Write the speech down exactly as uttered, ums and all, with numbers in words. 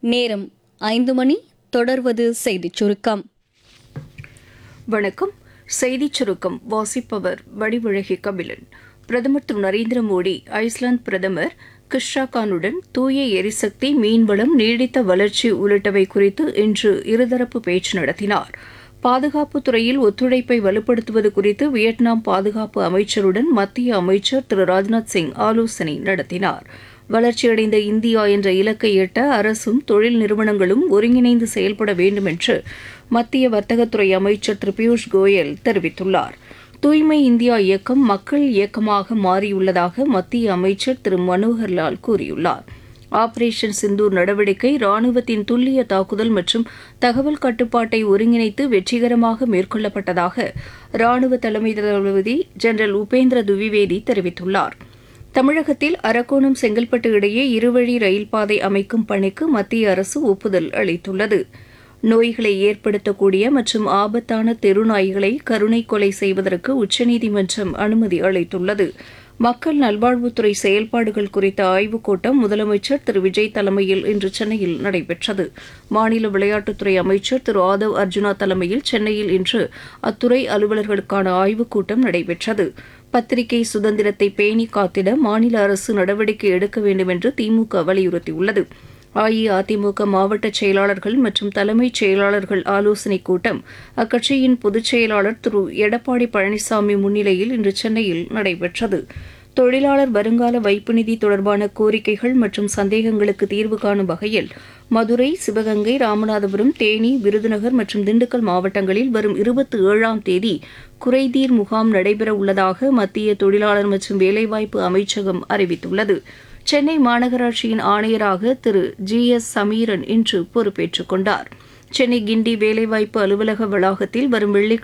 நேரம் ஐந்து மணி. தொடர்வது செய்திச் சுருக்கம். வணக்கம். செய்திச் சுருக்கம் வாசிப்பவர் வடிவழகி கபிலன். பிரதமர் திரு நரேந்திர மோடி ஐஸ்லாந்து பிரதமர் கிஷ்ராகானுடன் தூய எரிசக்தி, மீன்வளம், நீடித்த வளர்ச்சி உள்ளிட்டவை குறித்து இன்று இருதரப்பு பேச்சு நடத்தினார். பாதுகாப்புத் துறையில் ஒத்துழைப்பை வலுப்படுத்துவது குறித்து வியட்நாம் பாதுகாப்பு அமைச்சருடன் மத்திய அமைச்சர் திரு ராஜ்நாத் சிங் ஆலோசனை நடத்தினார். வளர்ச்சியடைந்த இந்தியா என்ற இலக்கை எட்ட அரசும் தொழில் நிறுவனங்களும் ஒருங்கிணைந்து செயல்பட வேண்டும் என்று மத்திய வர்த்தகத்துறை அமைச்சர் திரு பியூஷ் கோயல் தெரிவித்துள்ளார். தூய்மை இந்தியா இயக்கம் மக்கள் இயக்கமாக மாறியுள்ளதாக மத்திய அமைச்சர் திரு மனோகர்லால் கூறியுள்ளார். ஆபரேஷன் சிந்தூர் நடவடிக்கை ராணுவத்தின் துல்லிய தாக்குதல் மற்றும் தகவல் கட்டுப்பாட்டை ஒருங்கிணைத்து வெற்றிகரமாக மேற்கொள்ளப்பட்டதாக ராணுவ தலைமை தளபதி ஜெனரல் உபேந்திர துவிவேதி தெரிவித்துள்ளார். தமிழகத்தில் அரக்கோணம் செங்கல்பட்டு இடையே இருவழி ரயில் பாதை அமைக்கும் பணிக்கு மத்திய அரசு ஒப்புதல் அளித்துள்ளது. நோய்களை ஏற்படுத்தக்கூடிய மற்றும் ஆபத்தான தெருநாய்களை கருணை கொலை செய்வதற்கு உச்சநீதிமன்றம் அனுமதி அளித்துள்ளது. மக்கள் நல்வாழ்வுத்துறை செயல்பாடுகள் குறித்த ஆய்வுக் கூட்டம் முதலமைச்சர் திரு விஜய் தலைமையில் இன்று சென்னையில் நடைபெற்றது. மாநில விளையாட்டுத்துறை அமைச்சர் திரு ஆதவ் அர்ஜுனா தலைமையில் சென்னையில் இன்று அத்துறை அலுவலர்களுக்கான ஆய்வுக் கூட்டம் நடைபெற்றது. பத்திரிகை சுதந்திரத்தை பேணி காத்திட மாநில அரசு நடவடிக்கை எடுக்க வேண்டும் என்று திமுக வலியுறுத்தியுள்ளது. அஇஅதிமுக மாவட்ட செயலாளர்கள் மற்றும் தலைமைச் செயலாளர்கள் ஆலோசனைக் கூட்டம் அக்கட்சியின் பொதுச் செயலாளர் திரு எடப்பாடி பழனிசாமி முன்னிலையில் இன்று சென்னையில் நடைபெற்றது. தொழிலாளர் வருங்கால வைப்பு நிதி தொடர்பான கோரிக்கைகள் மற்றும் சந்தேகங்களுக்கு தீர்வு காணும் வகையில் மதுரை, சிவகங்கை, ராமநாதபுரம், தேனி, விருதுநகர் மற்றும் திண்டுக்கல் மாவட்டங்களில் வரும் இருபத்தி ஏழாம் தேதி குறைதீர் முகாம் நடைபெற உள்ளதாக மத்திய தொழிலாளர் மற்றும் வேலைவாய்ப்பு அமைச்சகம் அறிவித்துள்ளது. சென்னை மாநகராட்சியின் ஆணையராக திரு ஜி எஸ் சமீரன் இன்று பொறுப்பேற்றுக் கொண்டார். சென்னை கிண்டி வேலைவாய்ப்பு அலுவலக வளாகத்தில் வரும் வெள்ளி